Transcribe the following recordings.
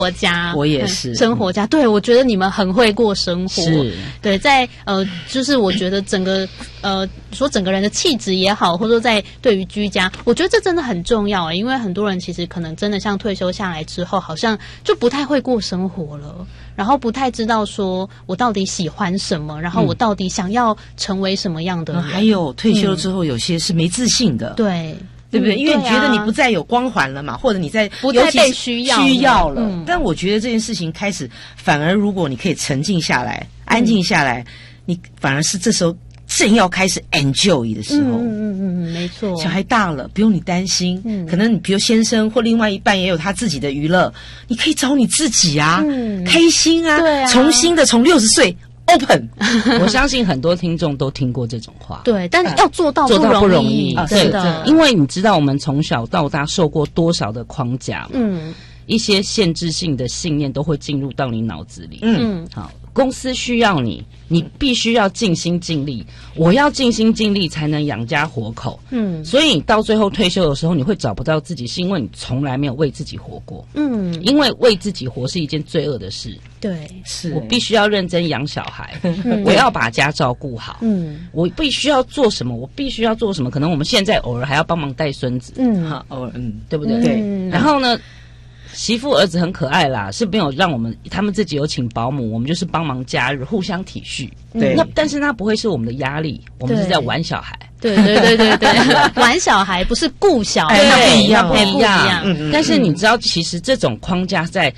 活家， 我也是生活家。对，我觉得你们很会过生活。 是， 对，在就是我觉得整个说整个人的气质也好，或者说在对于居家，我觉得这真的很重要因为很多人其实可能真的像退休下来之后，好像就不太会过生活了，然后不太知道说我到底喜欢什么，然后我到底想要成为什么样的人。 还有退休之后，有些是没自信的。 对。 对不对？因为你觉得你不再有光环了嘛，或者你在不再被需要了。 但我觉得这件事情开始，反而如果你可以沉静下来、安静下来，你反而是这时候正要开始 enjoy 的时候。 没错。 小孩大了，不用你担心。可能你比如先生或另外一半也有他自己的娱乐，你可以找你自己啊，开心啊， 对啊， 重新的从60岁。open， 我相信很多听众都听过这种话。 对，但要做到不容易， 真的。 因为你知道我们从小到大受过多少的框架嘛，一些限制性的信念都会进入到你脑子里。好，公司需要你，你必须要尽心尽力。我要尽心尽力才能养家活口。所以你到最后退休的时候，你会找不到自己，是因为你从来没有为自己活过。因为为自己活是一件罪恶的事。 对， 是我必须要认真养小孩，我要把家照顾好。我必须要做什么？我必须要做什么？可能我们现在偶尔还要帮忙带孙子。 偶尔， 对不对？ 对。 然后呢？媳妇儿子很可爱啦，是没有让他们自己有请保姆，我们就是帮忙假日，互相体恤。 对， 但是那不会是我们的压力，我们是在玩小孩。 对，玩小孩不是顾小孩， 那不一样， 不一样。 但是你知道，其实这种框架在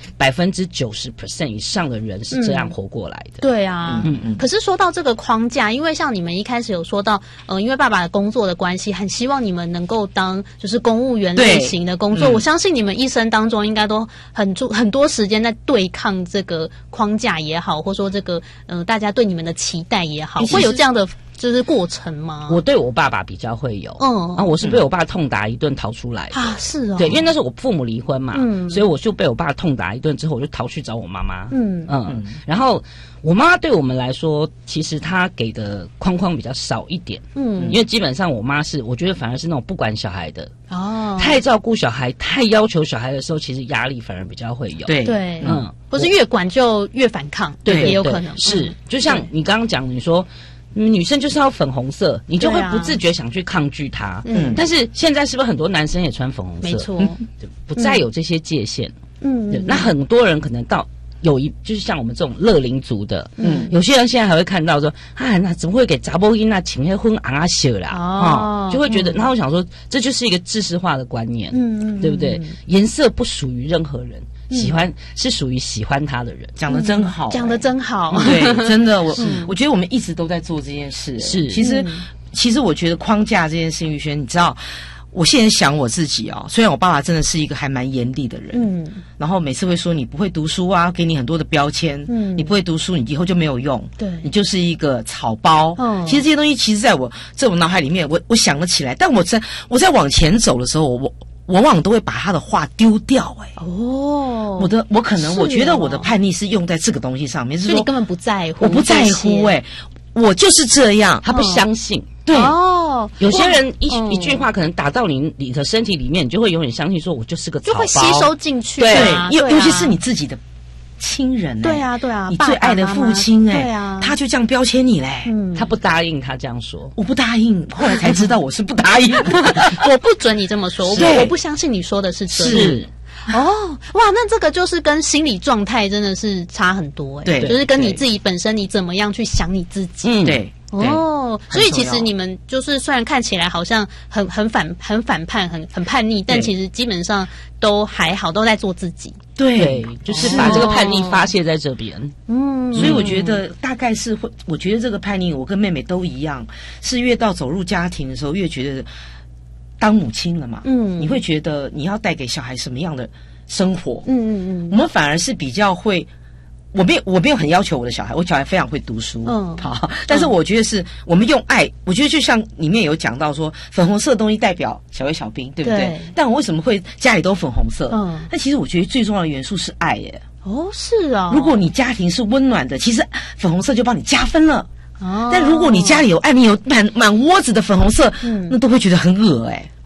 90% 以上的人是这样活过来的。 对啊，可是说到这个框架，因为像你们一开始有说到，因为爸爸的工作的关系，很希望你们能够当就是公务员类型的工作。我相信你们一生当中应该都很多时间在对抗这个框架也好，或者说这个大家对你们的期待也好，会有这样的就是过程吗？ 我对我爸爸比较会有，我是被我爸痛打一顿逃出来的啊，是哦， 对，因为那时候我父母离婚嘛，所以我就被我爸痛打一顿之后，我就逃去找我妈妈，然后我妈对我们来说，其实她给的框框比较少一点，因为基本上我妈是，我觉得反而是那种不管小孩的，太照顾小孩、太要求小孩的时候，其实压力反而比较会有， 对，或是越管就越反抗，对，也有可能是，就像你刚刚讲，你说。女生就是要粉红色，你就会不自觉想去抗拒它。但是现在是不是很多男生也穿粉红色？ 没错， 不再有这些界限。那很多人可能到就是像我们这种乐龄族的，有些人现在还会看到说，那怎么会给查某囡仔请那婚昂啊秀啦？就会觉得，然后我想说，这就是一个知识化的观念，对不对？颜色不属于任何人。喜欢是属于喜欢他的人， 讲得真好， 讲得真好， 对，真的，我觉得我们一直都在做这件事。 是， 其实我觉得框架这件事，玉轩，你知道，我现在想我自己虽然我爸爸真的是一个还蛮严厉的人，然后每次会说你不会读书啊，给你很多的标签，你不会读书，你以后就没有用， 对， 你就是一个草包。其实这些东西，其实在我脑海里面，我想得起来，但我在往前走的时候，我往往都会把他的话丢掉。我可能我觉得我的叛逆是用在这个东西上面，是说你根本不在乎， 我不在乎我就是这样， 他不相信。 对有些人一句话可能打到你的身体里面，你就会永远相信说我就是个草包， 就会吸收进去。 对，尤其是你自己的亲人， 对啊， 你最爱的父亲， 对啊， 他就这样标签你嘞， 他不答应，他这样说， 我不答应，后来才知道我是不答应， 我不准你这么说，我不相信你说的是真的。 是哇，那这个就是跟心理状态真的是差很多对， 就是跟你自己本身你怎么样去想你自己， 对。 所以其实你们就是虽然看起来好像很反叛，很叛逆，但其实基本上都还好，都在做自己。 对，就是把这个叛逆发泄在这边。 所以我觉得大概是会，我觉得这个叛逆，我跟妹妹都一样，是越到走入家庭的时候，越觉得当母亲了嘛，你会觉得你要带给小孩什么样的生活？我们反而是比较会。我没有很要求我的小孩，我小孩非常会读书，好，但是我觉得是我们用爱，我觉得就像里面有讲到说，粉红色的东西代表小卫小兵，对不对？但我为什么会家里都粉红色？但其实我觉得最重要的元素是爱耶。 是啊。 如果你家庭是温暖的，其实粉红色就帮你加分了。但如果你家里有爱，你有满窝子的粉红色，那都会觉得很恶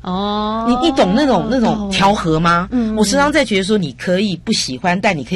哦，你懂那种调和吗？我时常在觉得说，你可以不喜欢，但你可以